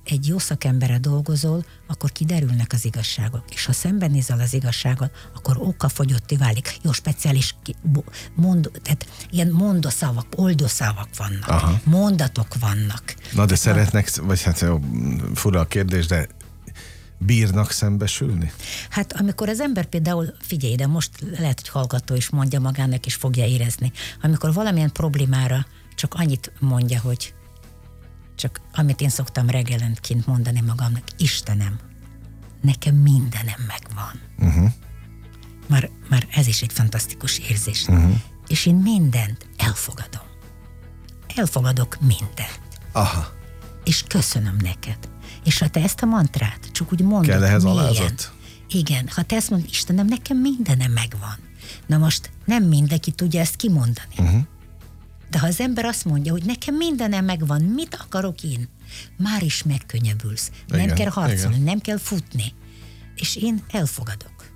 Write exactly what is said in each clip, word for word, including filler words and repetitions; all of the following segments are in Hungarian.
egy jó szakemberrel dolgozol, akkor kiderülnek az igazságok. És ha szembenézel az igazsággal, akkor okafogyottá válik. Jó, speciális mond, tehát ilyen mondószavak, oldószavak vannak. Aha. Mondatok vannak. Na de szeretnek, vagy hát jó, fura a kérdés, de bírnak szembesülni? Hát amikor az ember például, figyelj, de most lehet, hogy hallgató is mondja magának, és fogja érezni. Amikor valamilyen problémára csak annyit mondja, hogy csak amit én szoktam reggelenként mondani magamnak, Istenem, nekem mindenem megvan. Uh-huh. Már, már ez is egy fantasztikus érzés. Uh-huh. És én mindent elfogadom. Elfogadok mindent. Aha. És köszönöm neked. És ha te ezt a mantrát csak úgy mondod, kell ehhez alázat? Igen, ha te ezt mondod, Istenem, nekem mindenem megvan. Na most nem mindenki tudja ezt kimondani. Uh-huh. De ha az ember azt mondja, hogy nekem mindenem megvan, mit akarok én? Már is megkönnyebbülsz. Nem igen, kell harcolni, igen. Nem kell futni. És én elfogadok.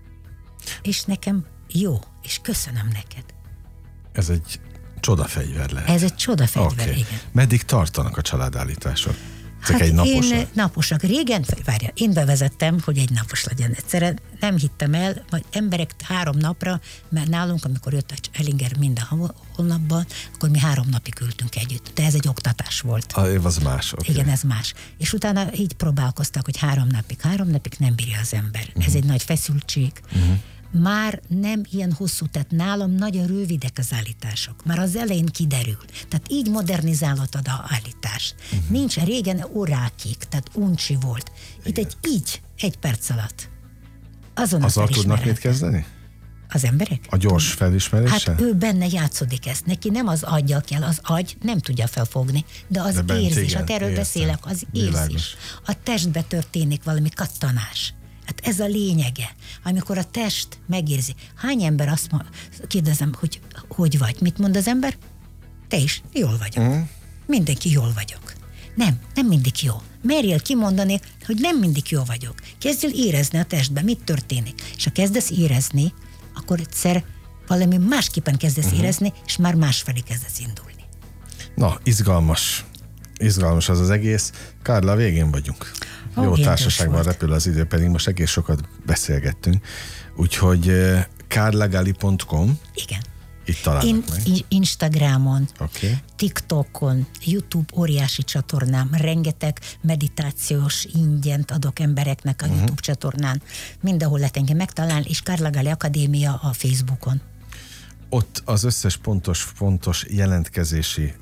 És nekem jó, és köszönöm neked. Ez egy csodafegyver lehet. Ez egy csodafegyver, okay. Igen. Meddig tartanak a családállítások? Ezek hát egy naposak? Én naposak. Régen, várja, én bevezettem, hogy egy napos legyen. Egyszerűen nem hittem el, hogy emberek három napra, mert nálunk, amikor jött a Ellinger minden hónapban, akkor mi három napig ültünk együtt. De ez egy oktatás volt. Ah, az más. Okay. Igen, ez más. És utána így próbálkoztak, hogy három napig, három napig nem bírja az ember. Uh-huh. Ez egy nagy feszültség. Uh-huh. Már nem ilyen hosszú, tehát nálam nagyon rövidek az állítások. Már az elején kiderül. Tehát így modernizálhatod a állítást. Uh-huh. Nincs, régen órákig, tehát uncsi volt. Itt igen. egy így, egy perc alatt. Azon azzal tudnak mit kezdeni? Az emberek? A gyors felismeréssel? Hát ő benne játszódik ezt. Neki nem az aggyal kell, az agy nem tudja felfogni, de az de érzés, igen, hát erről értem. Beszélek, az érzés. Világos. A testbe történik valami kattanás. Hát ez a lényege. Amikor a test megérzi. Hány ember azt ma, kérdezem, hogy hogy vagy? Mit mond az ember? Te is, jól vagyok. Uh-huh. Mindenki jól vagyok. Nem, nem mindig jó. Merjél kimondani, hogy nem mindig jó vagyok. Kezdjél érezni a testben, mit történik. És ha kezdesz érezni, akkor egyszer valami másképpen kezdesz uh-huh. érezni, és már másfelé kezdesz indulni. Na, izgalmas. Izgalmas az az egész. Kárla, végén vagyunk. Oh, jó társaságban repül az idő, pedig most egész sokat beszélgettünk. Úgyhogy kárlagali pont com. Igen. Itt találnak In, meg. Instagramon, okay. TikTokon, YouTube óriási csatornám, rengeteg meditációs ingyent adok embereknek a uh-huh. YouTube csatornán. Mindahol lehet engem megtalálni, és Kárla Gali Akadémia a Facebookon. Ott az összes pontos, fontos jelentkezési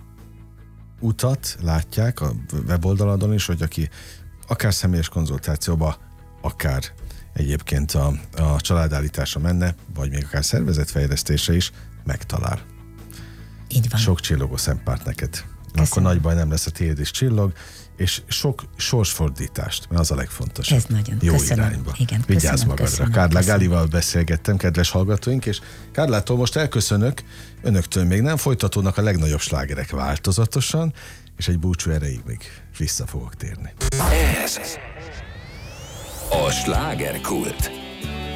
utat látják a weboldaladon is, hogy aki akár személyes konzultációba, akár egyébként a, a családállításra menne, vagy még akár szervezetfejlesztése is megtalál. Így van. Sok csillogó szempárt neked. Köszönöm. Akkor nagy baj nem lesz, a tiéd is csillog, és sok sorsfordítást, mert az a legfontosabb. Ez nagyon. Jó köszönöm. irányba. Igen, vigyázz köszönöm, magadra. köszönöm, Kárla köszönöm. Gálival beszélgettem, kedves hallgatóink, és Kárlától most elköszönök, önöktől még nem, folytatódnak a legnagyobb slágerek változatosan, és egy búcsú erejéig még vissza fogok térni. Ez a slágerkult.